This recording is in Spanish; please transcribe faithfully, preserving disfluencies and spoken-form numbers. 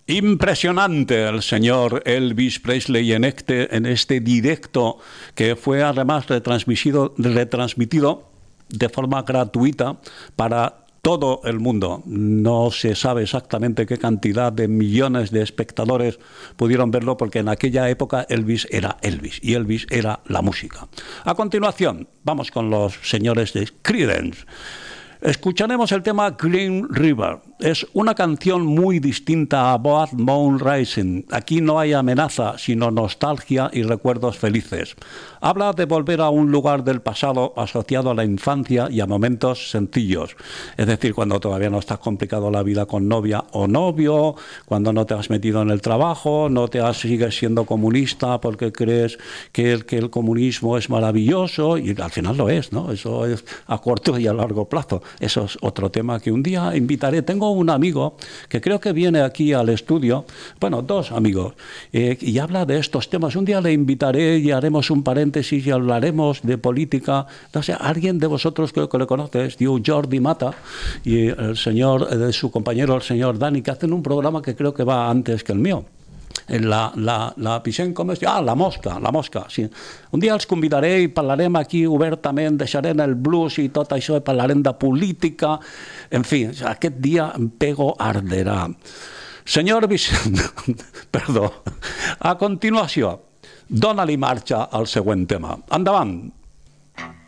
Impresionante el señor Elvis Presley en este, en este directo que fue además retransmitido, retransmitido de forma gratuita para todo el mundo. No se sabe exactamente qué cantidad de millones de espectadores pudieron verlo, porque en aquella época Elvis era Elvis y Elvis era la música. A continuación, vamos con los señores de Creedence. Escucharemos el tema Green River. Es una canción muy distinta a Bad Moon Rising. Aquí no hay amenaza, sino nostalgia y recuerdos felices. Habla de volver a un lugar del pasado asociado a la infancia y a momentos sencillos. Es decir, cuando todavía no estás complicado la vida con novia o novio, cuando no te has metido en el trabajo, no te has, sigues siendo comunista porque crees que el, que el comunismo es maravilloso, y al final lo es, ¿no? Eso es a corto y a largo plazo. Eso es otro tema que un día invitaré. Tengo un amigo que creo que viene aquí al estudio, bueno, dos amigos, eh, y habla de estos temas. Un día le invitaré y haremos un paréntesis y hablaremos de política. No sé, alguien de vosotros creo que lo conoce, es Jordi Mata, y el señor, eh, su compañero, el señor Dani, que hacen un programa que creo que va antes que el mío. La, la, la Pixent, com es diu? Ah, la Mosca, la Mosca, sí. Un dia els convidaré i parlarem aquí obertament, deixarem el blues i tot això, i parlarem de política. En fi, aquest dia en Pego arderà. Senyor Vicent, perdó, a continuació, dona-li marxa al següent tema. Endavant.